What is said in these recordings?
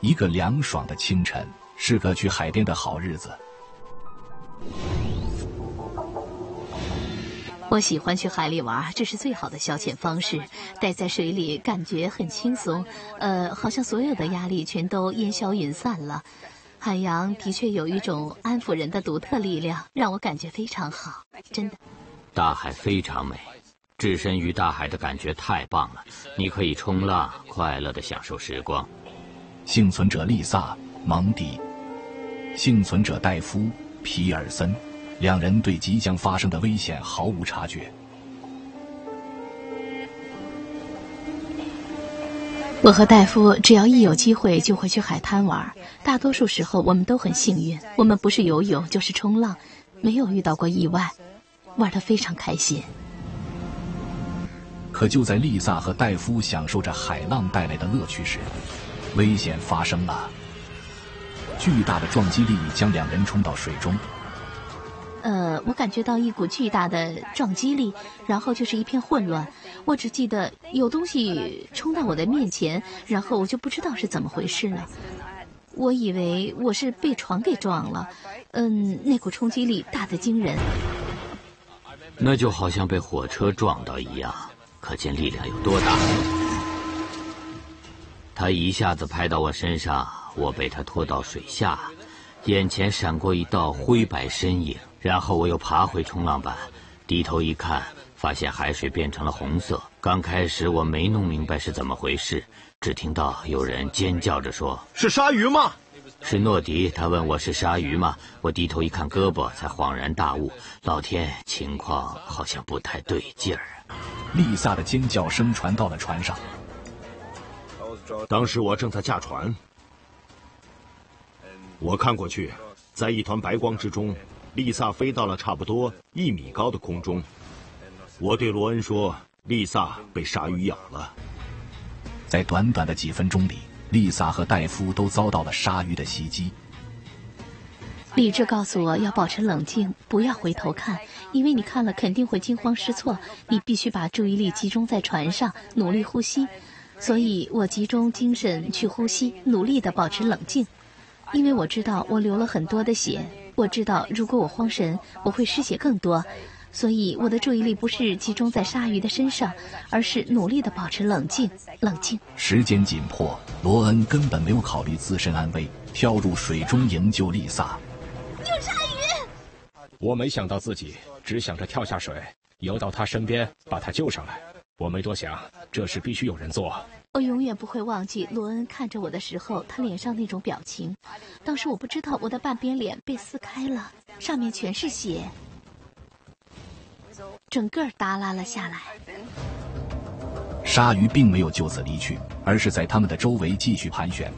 一个凉爽的清晨，是个去海边的好日子。 我喜欢去海里玩，这是最好的消遣方式。待在水里，感觉很轻松，好像所有的压力全都烟消云散了。海洋的确有一种安抚人的独特力量，让我感觉非常好，真的。 大海非常美，置身于大海的感觉太棒了。你可以冲浪，快乐地享受时光。 幸存者丽萨、蒙迪，幸存者戴夫、皮尔森，两人对即将发生的危险毫无察觉。 我和戴夫只要一有机会就会去海滩玩，大多数时候我们都很幸运，我们不是游泳就是冲浪，没有遇到过意外，玩得非常开心。 可就在丽萨和戴夫享受着海浪带来的乐趣时，危险发生了。巨大的撞击力将两人冲到水中。 我感觉到一股巨大的撞击力，然后就是一片混乱。我只记得有东西冲到我的面前，然后我就不知道是怎么回事了。我以为我是被床给撞了，那股冲击力大得惊人。 那就好像被火车撞到一样，可见力量有多大。他一下子拍到我身上，我被他拖到水下，眼前闪过一道灰白身影。然后我又爬回冲浪板，低头一看，发现海水变成了红色。刚开始我没弄明白是怎么回事，只听到有人尖叫着说：“ 是鲨鱼吗？” 是诺迪，他问我是鲨鱼吗？我低头一看胳膊，才恍然大悟，老天，情况好像不太对劲儿。 丽萨的尖叫声传到了船上。 当时我正在驾船，我看过去，在一团白光之中，丽萨飞到了差不多1米高的空中。我对罗恩说，丽萨被鲨鱼咬了。 在短短的几分钟里，丽萨和戴夫都遭到了鲨鱼的袭击。 理智告诉我要保持冷静，不要回头看，因为你看了肯定会惊慌失措。你必须把注意力集中在船上，努力呼吸。所以我集中精神去呼吸，努力地保持冷静。因为我知道我流了很多的血，我知道如果我慌神，我会失血更多。所以我的注意力不是集中在鲨鱼的身上，而是努力地保持冷静，冷静。 时间紧迫，罗恩根本没有考虑自身安危，跳入水中营救丽萨。 有鲨鱼！ 我没想到自己，只想着跳下水，游到他身边，把他救上来。我没多想，这事必须有人做。 我永远不会忘记罗恩看着我的时候，他脸上那种表情。当时我不知道我的半边脸被撕开了，上面全是血，整个耷拉了下来。 鲨鱼并没有就此离去，而是在他们的周围继续盘旋。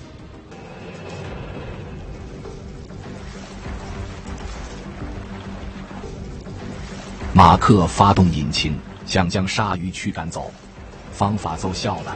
马克发动引擎，想将鲨鱼驱赶走，方法奏效了。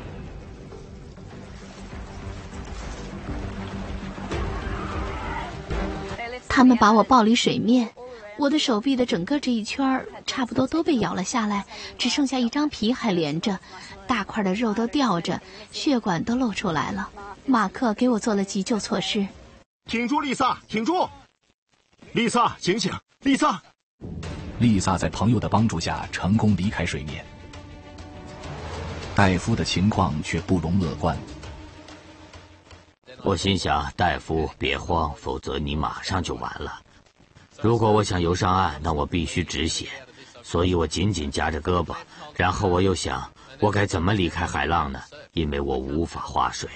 他们把我抱离水面，我的手臂的整个这一圈差不多都被咬了下来，只剩下一张皮还连着，大块的肉都掉着，血管都露出来了。马克给我做了急救措施。 挺住，丽萨，挺住！丽萨，醒醒！丽萨！ 丽萨在朋友的帮助下成功离开水面。戴夫的情况却不容乐观。 我心想，戴夫别慌，否则你马上就完了。如果我想游上岸，那我必须止血，所以我紧紧夹着胳膊。然后我又想，我该怎么离开海浪呢？因为我无法划水。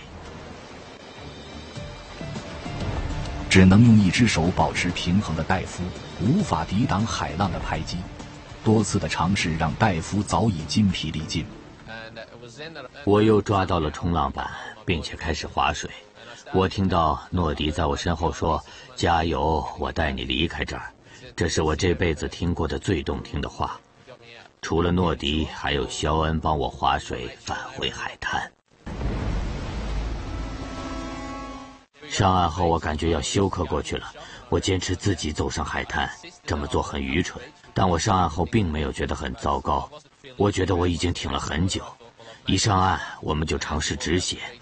只能用一只手保持平衡的戴夫无法抵挡海浪的拍击，多次的尝试让戴夫早已筋疲力尽。 我又抓到了冲浪板，并且开始划水。我听到诺迪在我身后说：“加油，我带你离开这儿。”这是我这辈子听过的最动听的话。除了诺迪，还有肖恩帮我划水返回海滩。上岸后，我感觉要休克过去了。我坚持自己走上海滩，这么做很愚蠢，但我上岸后并没有觉得很糟糕。我觉得我已经挺了很久。一上岸，我们就尝试止血，